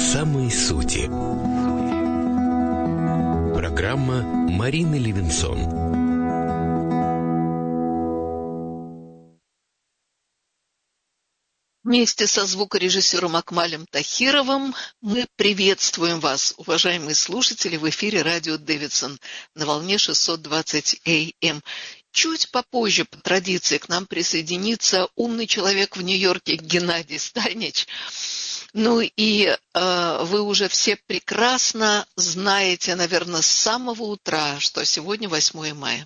самой сути. Программа Марины Левинсон. Вместе со звукорежиссером Акмалем Тахировым мы приветствуем вас, уважаемые слушатели, в эфире радио Дэвидсон на волне 620 АМ. Чуть попозже, по традиции, к нам присоединится умный человек в Нью-Йорке Геннадий Стальнич. Ну и вы уже все прекрасно знаете, наверное, с самого утра, что сегодня 8 мая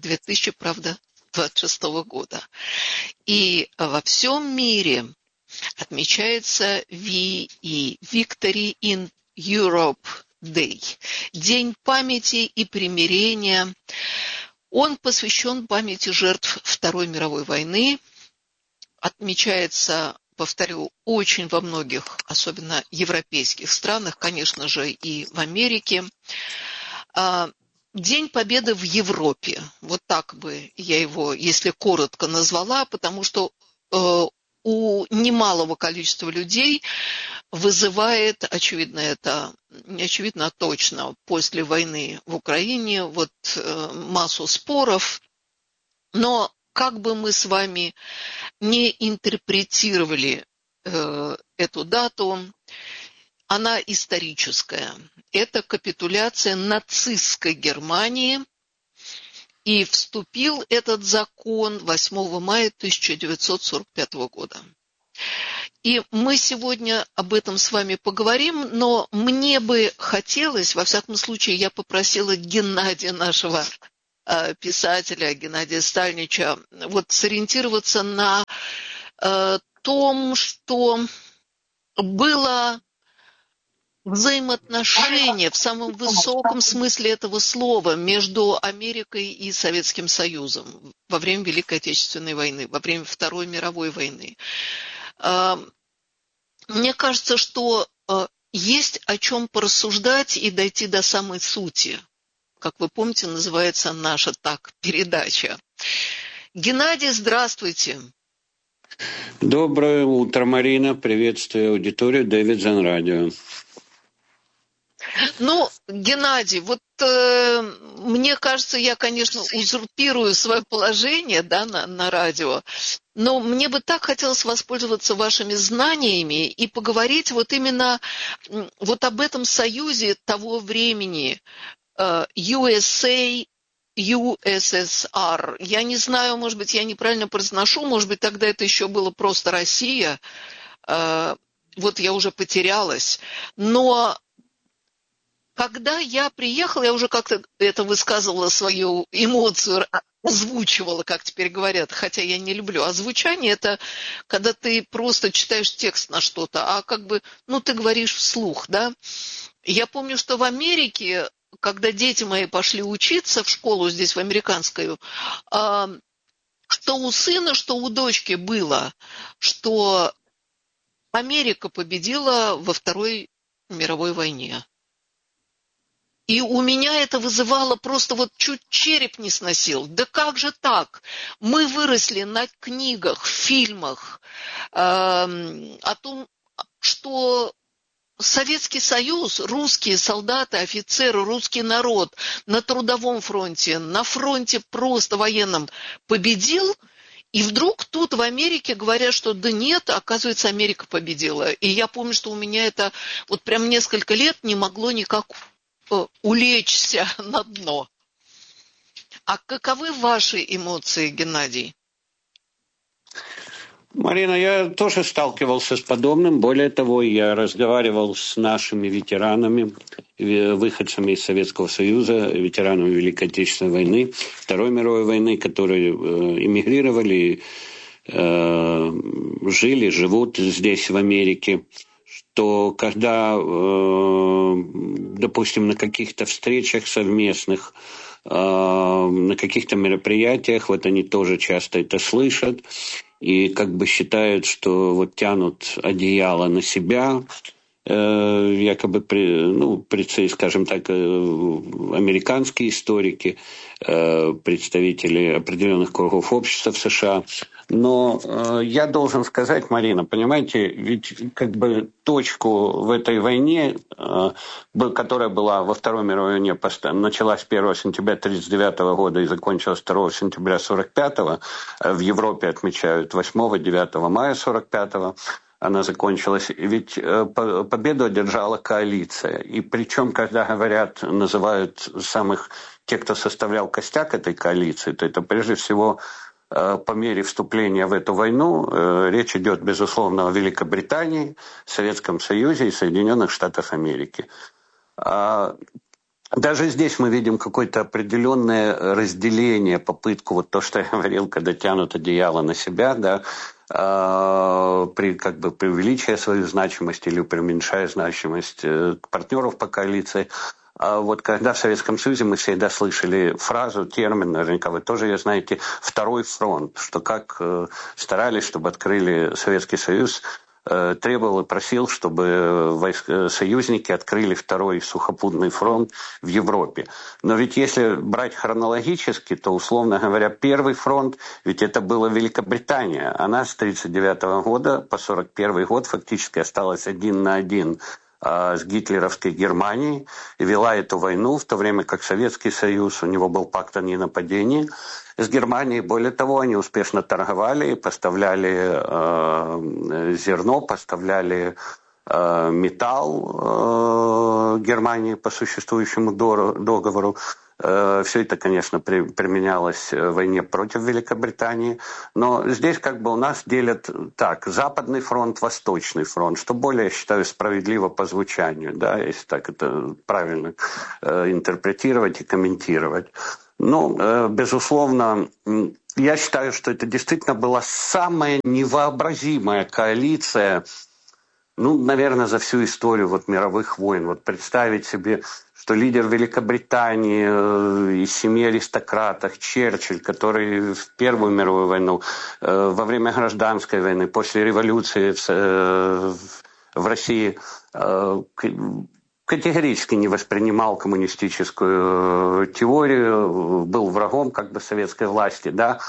2026 года. И во всем мире отмечается VE, Victory in Europe Day, День памяти и примирения. Он посвящен памяти жертв Второй мировой войны, отмечается, повторю, очень во многих, особенно европейских странах, конечно же, и в Америке. День Победы в Европе, вот так бы я его, если коротко, назвала, потому что у немалого количества людей вызывает, очевидно, это не очевидно, а точно, после войны в Украине, вот массу споров. Но как бы мы с вами не интерпретировали эту дату, она историческая. Это капитуляция нацистской Германии, и вступил этот закон 8 мая 1945 года. И мы сегодня об этом с вами поговорим, но мне бы хотелось, во всяком случае, я попросила Геннадия, нашего писателя, Геннадия Стальнича, вот сориентироваться на том, что было взаимоотношения в самом высоком смысле этого слова между Америкой и Советским Союзом во время Великой Отечественной войны, во время Второй мировой войны. Мне кажется, что есть о чем порассуждать и дойти до самой сути. Как вы помните, называется наша передача. Геннадий, здравствуйте. Доброе утро, Марина. Приветствую аудиторию Дэвидсон радио. Ну, Геннадий, вот мне кажется, я, конечно, узурпирую свое положение, да, на радио, но мне бы так хотелось воспользоваться вашими знаниями и поговорить вот именно вот об этом союзе того времени, USA, USSR. Я не знаю, может быть, я неправильно произношу, может быть, тогда это еще было просто Россия, вот я уже потерялась, но когда я приехала, я уже как-то это высказывала свою эмоцию, озвучивала, как теперь говорят, хотя я не люблю. Озвучание – это когда ты просто читаешь текст на что-то, а как бы, ты говоришь вслух, да. Я помню, что в Америке, когда дети мои пошли учиться в школу здесь, в американскую, что у сына, что у дочки было, что Америка победила во Второй мировой войне. И у меня это вызывало просто вот чуть череп не сносил. Да как же так? Мы выросли на книгах, фильмах о том, что Советский Союз, русские солдаты, офицеры, русский народ на трудовом фронте, на фронте просто военном победил. И вдруг тут в Америке говорят, что да нет, оказывается, Америка победила. И я помню, что у меня это вот прям несколько лет не могло никак улечься на дно. А каковы ваши эмоции, Геннадий? Марина, я тоже сталкивался с подобным. Более того, я разговаривал с нашими ветеранами, выходцами из Советского Союза, ветеранами Великой Отечественной войны, Второй мировой войны, которые эмигрировали, жили, живут здесь, в Америке. Что когда, допустим, на каких-то встречах совместных, на каких-то мероприятиях, вот они тоже часто это слышат, и как бы считают, что вот тянут одеяло на себя, якобы, скажем так, американские историки, представители определенных кругов общества в США. Но я должен сказать, Марина, понимаете, ведь как бы точку в этой войне, которая была во Второй мировой войне, началась 1 сентября 1939 года и закончилась 2 сентября 1945, в Европе отмечают 8-9 мая 1945, она закончилась. Ведь победу одержала коалиция. И причем, когда говорят, называют тех, кто составлял костяк этой коалиции, то это прежде всего по мере вступления в эту войну речь идет, безусловно, о Великобритании, Советском Союзе и Соединенных Штатах Америки. Даже здесь мы видим какое-то определенное разделение, попытку, вот то, что я говорил, когда тянут одеяло на себя, да, преувеличивая свою значимость или преуменьшая значимость партнеров по коалиции. А вот когда в Советском Союзе мы всегда слышали фразу, термин, наверняка вы тоже ее знаете, «второй фронт», что как старались, чтобы открыли Советский Союз, требовал и просил, чтобы союзники открыли второй сухопутный фронт в Европе. Но ведь если брать хронологически, то, условно говоря, первый фронт, ведь это была Великобритания. Она с 1939 года по 1941 год фактически осталась 1 на 1 с гитлеровской Германией, и вела эту войну, в то время как Советский Союз, у него был пакт о ненападении с Германией. Более того, они успешно торговали, поставляли зерно, поставляли металл Германии по существующему договору. Все это, конечно, применялось в войне против Великобритании, но здесь как бы у нас делят так: Западный фронт, Восточный фронт, что более, я считаю, справедливо по звучанию, да, если так это правильно интерпретировать и комментировать. Ну, безусловно, я считаю, что это действительно была самая невообразимая коалиция, наверное, за всю историю мировых войн. Вот представить себе, что лидер Великобритании из семьи аристократов Черчилль, который в Первую мировую войну, во время гражданской войны, после революции в России категорически не воспринимал коммунистическую теорию, был врагом советской власти, да.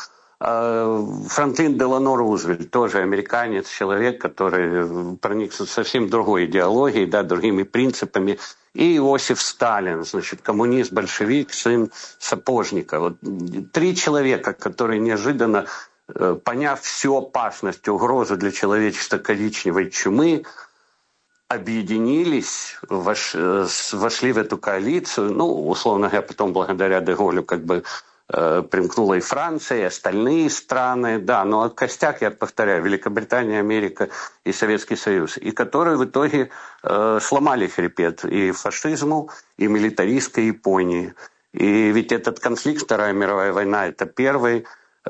Франклин Делано Рузвельт, тоже американец, человек, который проникся совсем другой идеологией, да, другими принципами. И Иосиф Сталин, коммунист, большевик, сын сапожника. Вот 3 человека, которые неожиданно, поняв всю опасность, угрозу для человечества коричневой чумы, объединились, вошли в эту коалицию. Условно говоря, потом благодаря де Голлю примкнула и Франция, и остальные страны, да, но костяк, я повторяю, Великобритания, Америка и Советский Союз, и которые в итоге сломали хребет и фашизму, и милитаристской Японии. И ведь этот конфликт, Вторая мировая война, это первая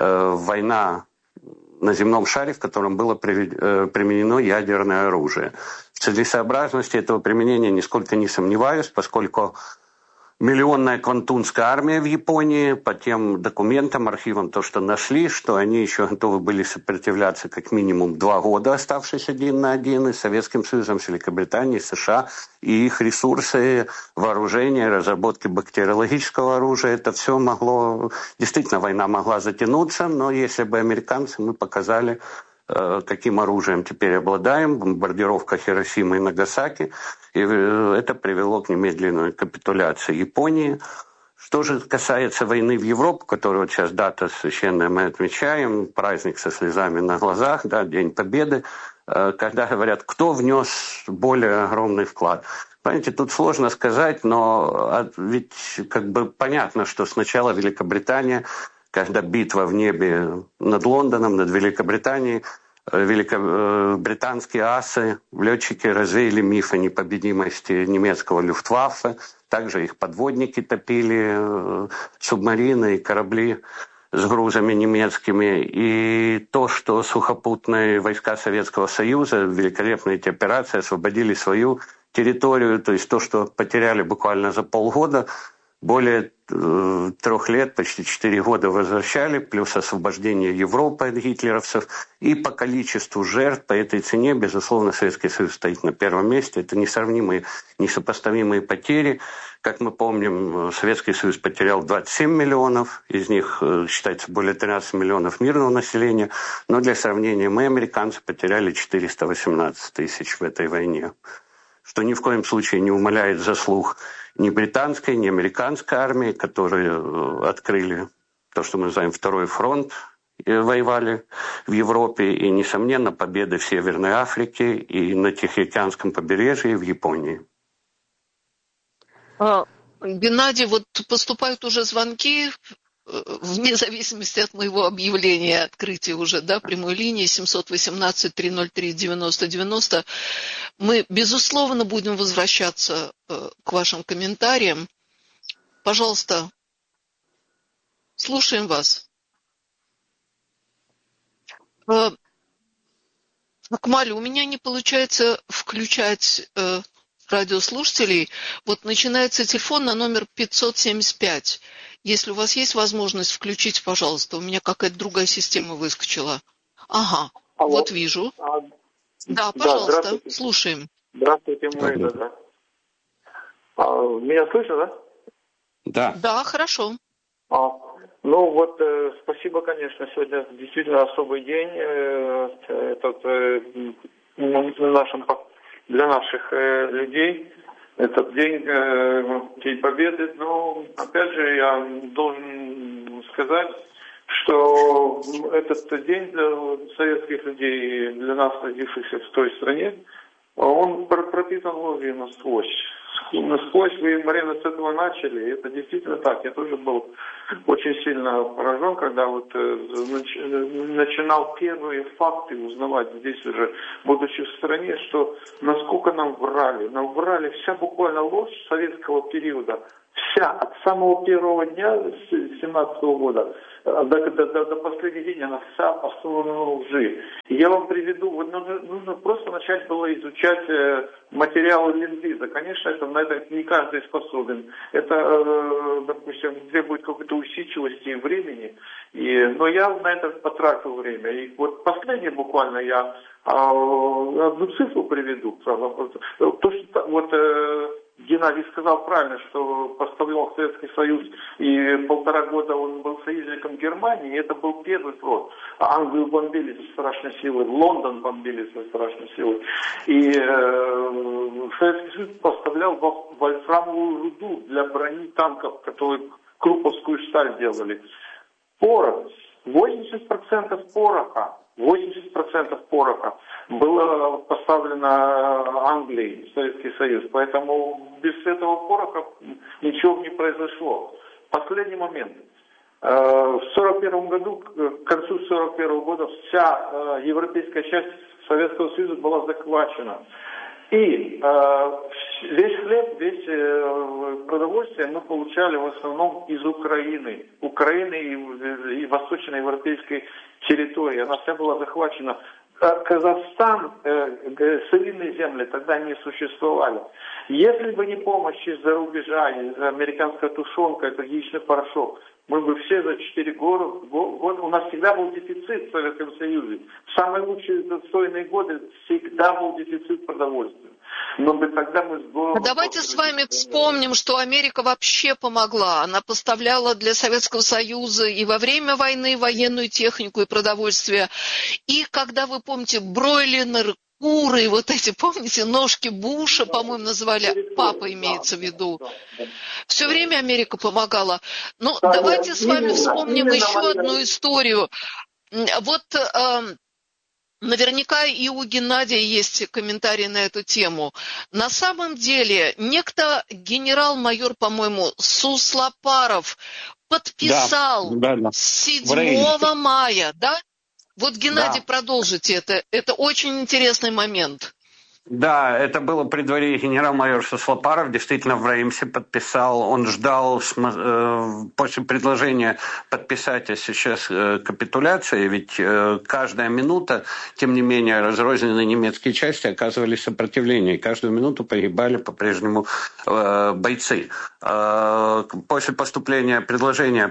война на земном шаре, в котором было применено ядерное оружие. В целесообразности этого применения нисколько не сомневаюсь, поскольку миллионная Квантунская армия в Японии, по тем документам, архивам, то, что нашли, что они еще готовы были сопротивляться как минимум 2 года, оставшись 1 на 1, и с Советским Союзом, с Великобританией, США, и их ресурсы, вооружения, разработки бактериологического оружия, это все могло, действительно, война могла затянуться, но если бы американцы, мы показали, каким оружием теперь обладаем, бомбардировка Хиросимы и Нагасаки, и это привело к немедленной капитуляции Японии. Что же касается войны в Европе, которую вот сейчас дата священная мы отмечаем, праздник со слезами на глазах, да, День Победы, когда говорят, кто внес более огромный вклад. Понимаете, тут сложно сказать, но ведь понятно, что сначала Великобритания, когда битва в небе над Лондоном, над Великобританией, великобританские асы, летчики развеяли миф о непобедимости немецкого Люфтваффе, также их подводники топили, субмарины и корабли с грузами немецкими. И то, что сухопутные войска Советского Союза, великолепные эти операции, освободили свою территорию, то есть то, что потеряли буквально за полгода, более 3 лет, почти 4 года возвращали, плюс освобождение Европы от гитлеровцев. И по количеству жертв, по этой цене, безусловно, Советский Союз стоит на первом месте. Это несравнимые, несопоставимые потери. Как мы помним, Советский Союз потерял 27 миллионов, из них считается более 13 миллионов мирного населения. Но для сравнения, мы, американцы, потеряли 418 тысяч в этой войне. Что ни в коем случае не умаляет заслуг ни британской, ни американской армии, которые открыли то, что мы называем Второй фронт, и воевали в Европе, и, несомненно, победы в Северной Африке и на Тихоокеанском побережье, и в Японии. Геннадий, вот поступают уже звонки, вне зависимости от моего объявления, открытия уже, да, прямой линии 718-303-90-90. Мы, безусловно, будем возвращаться к вашим комментариям. Пожалуйста, слушаем вас. Акмаль, у меня не получается включать радиослушателей. Вот начинается телефон на номер 575. Если у вас есть возможность включить, пожалуйста. У меня какая-то другая система выскочила. Ага, алло. Вот вижу. Да, пожалуйста, слушаем. Здравствуйте, Марина. Да. Меня слышно, да? Да. Да, хорошо. Ну вот, спасибо, конечно, сегодня действительно особый день для наших людей. Этот день Победы. Но, опять же, я должен сказать, что этот день для советских людей, для нас, родившихся в той стране, он пропитан ложью насквозь. Насквозь вы, Марина, с этого начали. Это действительно так. Я тоже был очень сильно поражен, когда вот начинал первые факты узнавать здесь уже, будучи в стране, что насколько нам врали. Нам врали вся буквально ложь советского периода. Вся, от самого первого дня 17-го года до последнего дня, она вся основана на лжи. И я вам приведу, вот нужно просто начать было изучать материалы Ленд-Лиза. Конечно, на это не каждый способен. Это, допустим, требует какой-то усидчивости и времени. Но я на это потратил время. И вот последнее буквально я одну цифру приведу. То, что вот Геннадий сказал правильно, что поставлял Советский Союз, и 1,5 года он был союзником Германии, и это был первый фронт. Англию бомбили со страшной силой, Лондон бомбили со страшной силой. И Советский Союз поставлял вольфрамовую руду для брони танков, которые круповскую сталь делали. Порох, 80% пороха. 80% пороха было поставлено Англией, в Советский Союз. Поэтому без этого пороха ничего не произошло. Последний момент. В 1941 году, к концу 1941 года, вся европейская часть Советского Союза была захвачена. И весь хлеб, весь продовольствие мы получали в основном из Украины. И восточноевропейской территории. Она вся была захвачена. Казахстан, сырьные земли тогда не существовали. Если бы не помощь из-за рубежа, из-за американская тушенка, это яичный порошок, мы бы все за 4 года, у нас всегда был дефицит в Советском Союзе. В самые лучшие достойные годы всегда был дефицит продовольствия. Но тогда мы Давайте с вами вспомним, что Америка вообще помогла. Она поставляла для Советского Союза и во время войны военную технику и продовольствие. И когда, вы помните, бройлеры, куры, вот эти, помните, ножки Буша, по-моему, называли, папа имеется в виду. Все время Америка помогала. Но давайте с вами вспомним еще одну историю. Вот наверняка и у Геннадия есть комментарии на эту тему. На самом деле, некто генерал-майор, по-моему, Суслопаров подписал 7 мая, да? Вот, Геннадий, продолжите это. Это очень интересный момент. Да, это было при дворе генерал-майор Суслопаров, действительно в Реймсе подписал, он ждал после предложения подписать сейчас капитуляции, ведь каждая минута, тем не менее, разрозненные немецкие части оказывали сопротивление, и каждую минуту погибали по-прежнему бойцы. После поступления предложения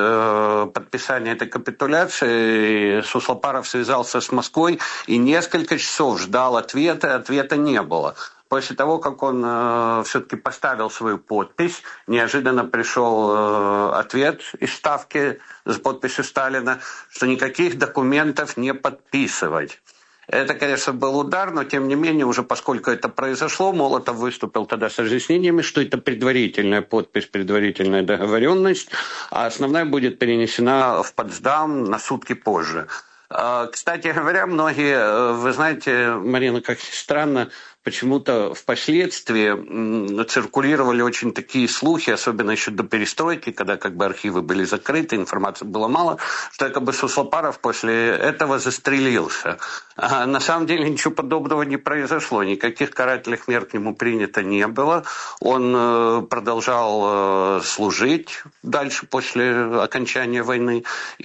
подписания этой капитуляции Суслопаров связался с Москвой и несколько часов ждал ответа не было. После того, как он все-таки поставил свою подпись, неожиданно пришел ответ из Ставки с подписью Сталина, что никаких документов не подписывать. Это, конечно, был удар, но тем не менее, уже поскольку это произошло, Молотов выступил тогда с разъяснениями, что это предварительная подпись, предварительная договоренность, а основная будет перенесена в Потсдам на сутки позже. Кстати говоря, многие, вы знаете, Марина, как ни странно, почему-то впоследствии циркулировали очень такие слухи, особенно еще до перестройки, когда как бы архивы были закрыты, информации было мало, что якобы Суслопаров после этого застрелился. А на самом деле ничего подобного не произошло, никаких карательных мер к нему принято не было. Он продолжал служить дальше после окончания войны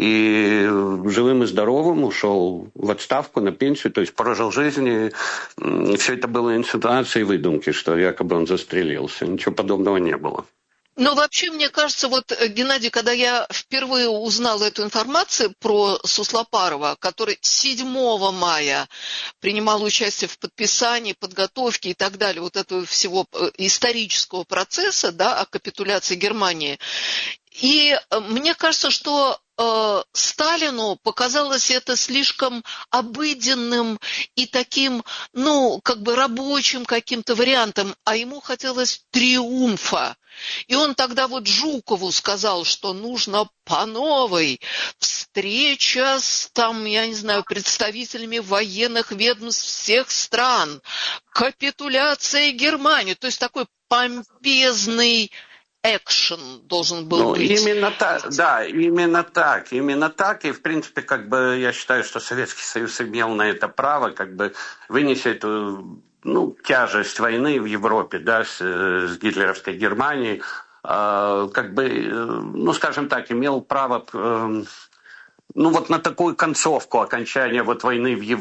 и живым и здоровым ушел в отставку, на пенсию, то есть прожил жизнь, и все это было инсинуации и выдумки, что якобы он застрелился. Ничего подобного не было. Но вообще, мне кажется, вот, Геннадий, когда я впервые узнала эту информацию про Суслопарова, который 7 мая принимал участие в подписании, подготовке и так далее, вот этого всего исторического процесса, да, о капитуляции Германии. И мне кажется, что Сталину показалось это слишком обыденным и таким, ну, как бы рабочим каким-то вариантом, а ему хотелось триумфа. И он тогда вот Жукову сказал, что нужно по новой встреча с, там, я не знаю, представителями военных ведомств всех стран, капитуляция Германии, то есть такой помпезный экшен должен был быть. Именно так, да, именно так. И, в принципе, как бы я считаю, что Советский Союз имел на это право, как бы вынести эту, тяжесть войны в Европе, да, с гитлеровской Германией, как бы, скажем так, имел право, вот на такую концовку окончания вот войны в Европе.